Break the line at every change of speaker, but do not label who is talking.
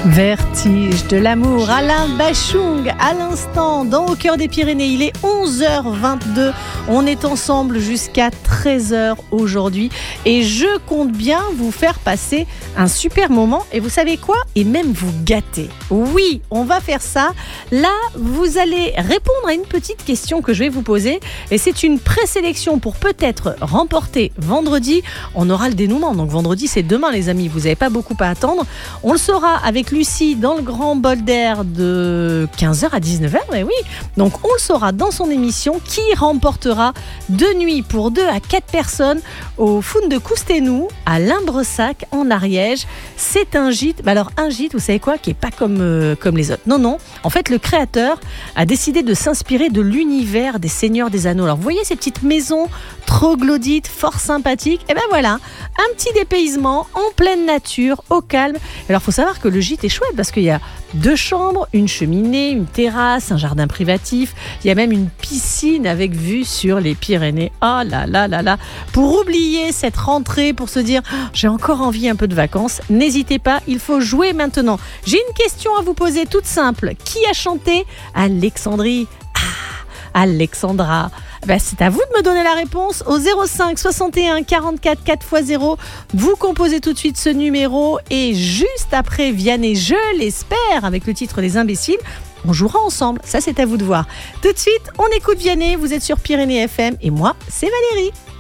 Vertige de l'amour, Alain Bachung à l'instant dans Au cœur des Pyrénées. Il est 11h22, on est ensemble jusqu'à 13h aujourd'hui et je compte bien vous faire passer un super moment et vous savez quoi ? Et même vous gâter. Oui, on va faire ça. Là, vous allez répondre à une petite question que je vais vous poser et c'est une présélection pour peut-être remporter vendredi. On aura le dénouement, donc vendredi c'est demain les amis, vous n'avez pas beaucoup à attendre. On le saura avec Lucie dans le grand bol d'air de 15h à 19h, et oui, donc on le saura dans son émission qui remportera 2 nuits pour 2 à 4 personnes au Foun de Coustenou à Limbressac en Ariège. C'est un gîte, alors un gîte vous savez quoi, qui est pas comme les autres, non, en fait le créateur a décidé de s'inspirer de l'univers des Seigneurs des Anneaux. Alors vous voyez ces petites maisons troglodytes, fort sympathiques, et ben voilà, un petit dépaysement en pleine nature, au calme. Alors faut savoir que le gîte est chouette parce qu'il y a 2 chambres, une cheminée, une terrasse, un jardin privatif, il y a même une piscine avec vue sur les Pyrénées. Oh là là là là. Pour oublier cette rentrée, pour se dire j'ai encore envie un peu de vacances, n'hésitez pas, il faut jouer maintenant. J'ai une question à vous poser toute simple. Qui a chanté Alexandrie ? Alexandra. C'est à vous de me donner la réponse au 05 61 44 4x0. Vous composez tout de suite ce numéro et juste après Vianney, je l'espère, avec le titre Les Imbéciles, on jouera ensemble. Ça, c'est à vous de voir. Tout de suite, on écoute Vianney. Vous êtes sur Pyrénées FM et moi, c'est Valérie.